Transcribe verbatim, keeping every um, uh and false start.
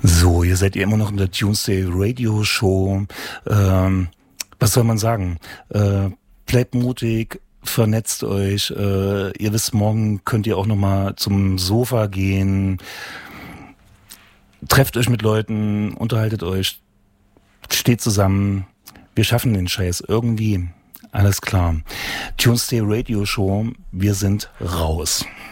So, ihr seid ja immer noch in der Tuesday Radio Show. Ähm, was soll man sagen? Äh, bleibt mutig, vernetzt euch. Äh, ihr wisst, morgen könnt ihr auch nochmal zum Sofa gehen. Trefft euch mit Leuten, unterhaltet euch, steht zusammen. Wir schaffen den Scheiß irgendwie. Alles klar. Tuesday Radio Show, wir sind raus.